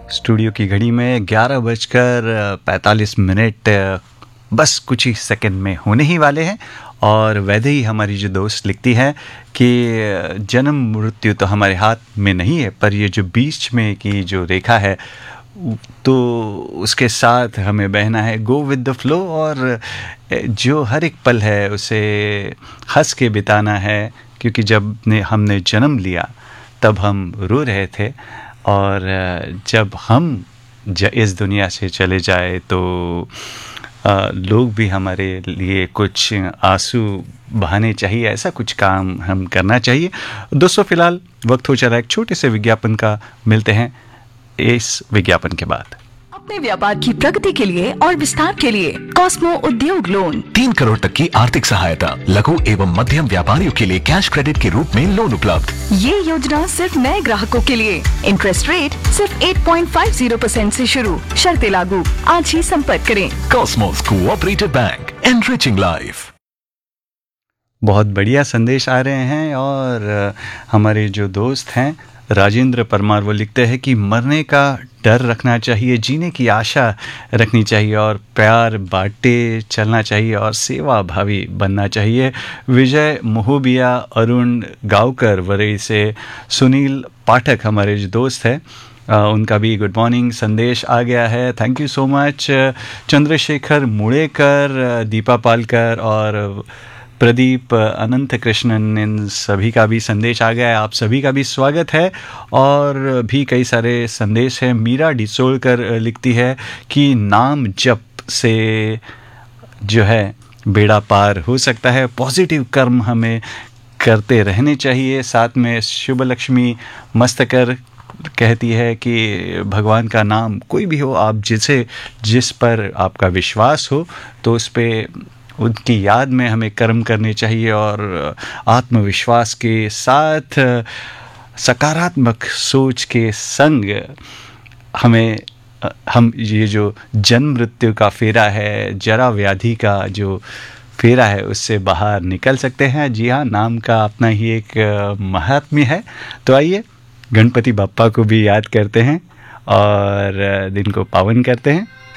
Studio की घड़ी में 11:45 बस कुछ ही सेकंड में होने ही वाले हैं। और वैसे ही हमारी जो दोस्त लिखती है कि जन्म मृत्यु तो हमारे हाथ में नहीं है, पर ये जो बीच में की जो रेखा है तो उसके साथ हमें बहना है, गो विद द फ्लो। और जो हर एक पल है उसे हंस के बिताना है, क्योंकि जब हमने जन्म लिया तब हम रो रहे थे, और जब हम इस दुनिया से चले जाए तो लोग भी हमारे लिए कुछ आंसू बहाने चाहिए, ऐसा कुछ काम हम करना चाहिए। दोस्तों, फिलहाल वक्त हो चला एक छोटे से विज्ञापन का, मिलते हैं इस विज्ञापन के बाद। अपने व्यापार की प्रगति के लिए और विस्तार के लिए कॉस्मो उद्योग लोन 3 करोड़ तक की आर्थिक सहायता, लघु एवं मध्यम व्यापारियों के लिए कैश क्रेडिट के रूप में लोन उपलब्ध। ये योजना सिर्फ नए ग्राहकों के लिए। इंटरेस्ट रेट सिर्फ 8.50% से शुरू, शर्तें लागू। आज ही संपर्क करें। Cosmos cooperative bank, enriching life. बहुत बढ़िया संदेश आ रहे हैं, और हमारे जो दोस्त हैं राजेंद्र परमार, वो लिखते हैं कि मरने का डर रखना चाहिए, जीने की आशा रखनी चाहिए, और प्यार बांटे चलना चाहिए, और सेवा भावी बनना चाहिए। विजय मोहबिया, अरुण गावकर वरई से, सुनील पाठक हमारे जो दोस्त हैं उनका भी गुड मॉर्निंग संदेश आ गया है, thank you so much. Chandrashekhar मुड़ेकर, Deepa Palkar और प्रदीप अनंत कृष्णन, इन सभी का भी संदेश आ गया है, आप सभी का भी स्वागत है। और भी कई सारे संदेश हैं। मीरा डिसोलकर लिखती है कि नाम जप से जो है बेड़ा पार हो सकता है, पॉजिटिव कर्म हमें करते रहने चाहिए। साथ में शुभ लक्ष्मी मस्तकर कहती है कि भगवान का नाम कोई भी हो, आप जिस पर आपका विश्वास हो तो उस पर उनकी याद में हमें कर्म करने चाहिए, और आत्मविश्वास के साथ सकारात्मक सोच के संग हम ये जो जन्म मृत्यु का फेरा है, जरा व्याधि का जो फेरा है, उससे बाहर निकल सकते हैं। जी हाँ, नाम का अपना ही एक महात्म्य है। तो आइए गणपति बप्पा को भी याद करते हैं और दिन को पावन करते हैं।